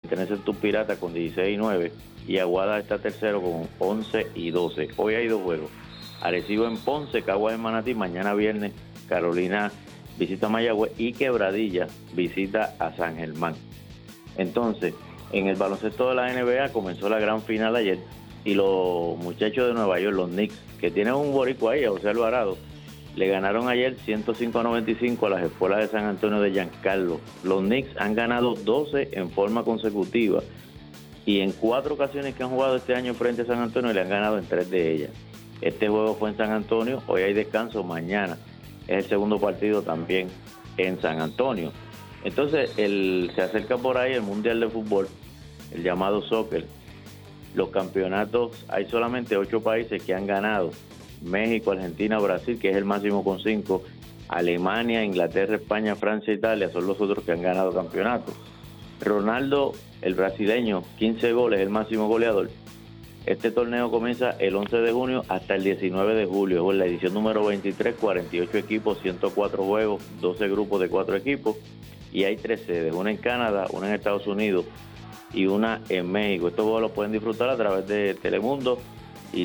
Tennessee Piratas con 16-9 y Aguada está tercero con 11-12. Hoy hay 2 juegos. Arecibo en Ponce, Caguas en Manatí. Mañana viernes Carolina visita Mayagüez y Quebradilla visita a San Germán. Entonces, en el baloncesto de la NBA comenzó la gran final ayer y los muchachos de Nueva York, los Knicks, que tienen un boricua ahí, José Alvarado, le ganaron ayer 105-95 a las escuelas de San Antonio de Giancarlo. Los Knicks han ganado 12 en forma consecutiva y en 4 ocasiones que han jugado este año frente a San Antonio le han ganado en 3 de ellas. Este juego fue en San Antonio, hoy hay descanso, mañana es el segundo partido también en San Antonio. Entonces se acerca por ahí el Mundial de Fútbol, el llamado soccer. Los campeonatos, hay solamente 8 países que han ganado: México, Argentina, Brasil, que es el máximo con 5, Alemania, Inglaterra, España, Francia, Italia, son los otros que han ganado campeonatos. Ronaldo, el brasileño, 15 goles, el máximo goleador. Este torneo comienza el 11 de junio hasta el 19 de julio, es la edición número 23, 48 equipos, 104 juegos, 12 grupos de 4 equipos, y hay 3 sedes, una en Canadá, una en Estados Unidos y una en México. Estos juegos los pueden disfrutar a través de Telemundo y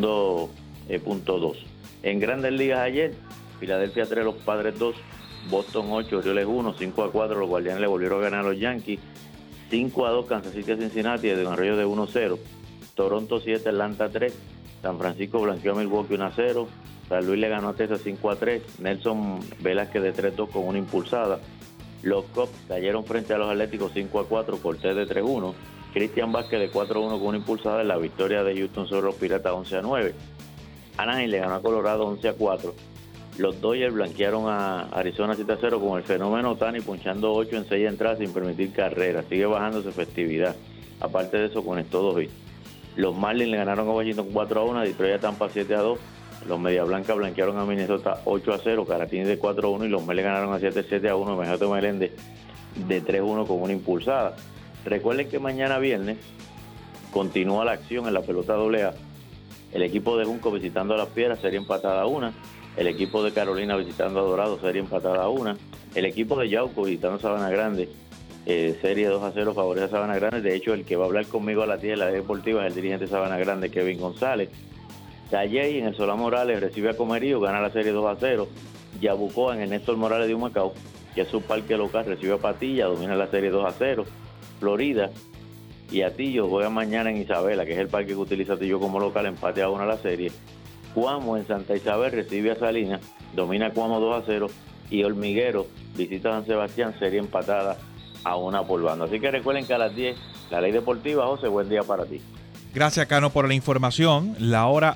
Telemundo.2. En Grandes Ligas ayer, Filadelfia 3, los Padres 2, Boston 8, Orioles 1, 5-4, los Guardianes le volvieron a ganar a los Yankees, 5-2, Kansas City a Cincinnati, de un arroyo de 1-0, Toronto 7, Atlanta 3, San Francisco blanqueó a Milwaukee 1-0, San Luis le ganó a Texas 5-3, Nelson Velázquez de 3-2 con una impulsada, los Cubs cayeron frente a los Atléticos 5-4, Cortés de 3-1, Cristian Vázquez de 4-1 con una impulsada en la victoria de Houston sobre los Piratas 11-9, Anaheim le ganó a Colorado 11-4, los Dodgers blanquearon a Arizona 7-0 con el fenómeno Ohtani punchando 8 en 6 entradas sin permitir carreras, sigue bajando su efectividad, aparte de eso conectó 2 hits. Los Marlins le ganaron a Washington 4-1, Detroit a Tampa 7-2, los Media Blancas blanquearon a Minnesota 8-0, Caratini de 4-1 y los Mets le ganaron a 7-1, Mejato Meléndez de 3-1 con una impulsada. Recuerden que mañana viernes continúa la acción en la pelota AA. El equipo de Junco visitando a Las Piedras, serie empatada a 1. El equipo de Carolina visitando a Dorado, serie empatada a 1. El equipo de Yauco visitando a Sabana Grande, serie 2-0 favorece a Sabana Grande. De hecho, el que va a hablar conmigo a las 10 de la deportiva es el dirigente de Sabana Grande, Kevin González. Calley en el Solá Morales recibe a Comerío, gana la serie 2-0. Yabucoa en el Néstor Morales de Humacao, que es su parque local, recibe a Patilla, domina la serie 2-0. Florida y Atillo juegan mañana en Isabela, que es el parque que utiliza Atillo como local, empate a 1 la serie. Cuamo en Santa Isabel recibe a Salinas, domina Cuamo 2-0. Y Hormiguero visita a San Sebastián, serie empatada a 1 por bando. Así que recuerden que a las 10, la Ley Deportiva. José, buen día para ti. Gracias, Cano, por la información. La hora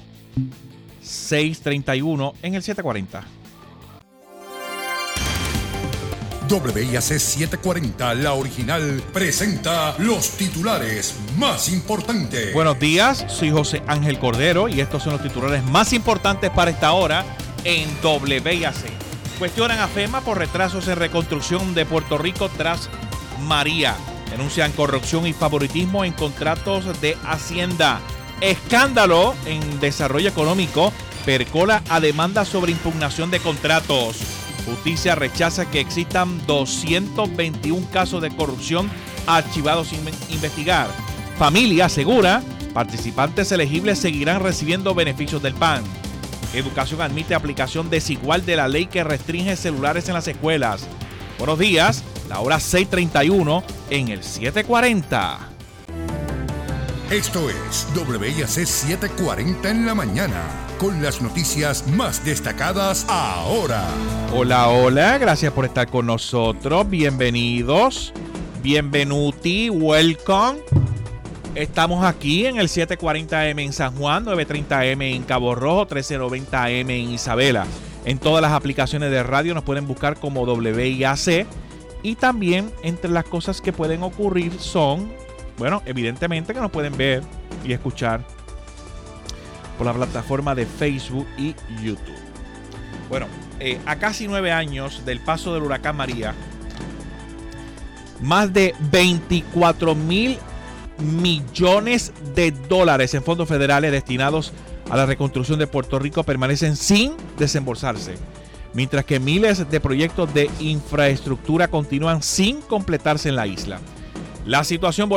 6:31 en el 740. WIAC 740, la original, presenta los titulares más importantes. Buenos días, soy José Ángel Cordero y estos son los titulares más importantes para esta hora en WIAC. Cuestionan a FEMA por retrasos en reconstrucción de Puerto Rico tras María. Denuncian corrupción y favoritismo en contratos de Hacienda. Escándalo en desarrollo económico percola a demanda sobre impugnación de contratos. Justicia rechaza que existan 221 casos de corrupción archivados sin investigar. Familia asegura, participantes elegibles seguirán recibiendo beneficios del PAN. Educación admite aplicación desigual de la ley que restringe celulares en las escuelas. Buenos días, la hora 6:31 en el 740. Esto es WIAC 740 en la mañana, con las noticias más destacadas ahora. Hola, hola, gracias por estar con nosotros. Bienvenidos, bienvenuti, welcome. Estamos aquí en el 740M en San Juan, 930M en Cabo Rojo, 1390M en Isabela. En todas las aplicaciones de radio nos pueden buscar como WIAC. Y también entre las cosas que pueden ocurrir son, bueno, evidentemente que nos pueden ver y escuchar por la plataforma de Facebook y YouTube. Bueno, a casi 9 años del paso del huracán María, más de 24,000 millones de dólares en fondos federales destinados a la reconstrucción de Puerto Rico permanecen sin desembolsarse, mientras que miles de proyectos de infraestructura continúan sin completarse en la isla. La situación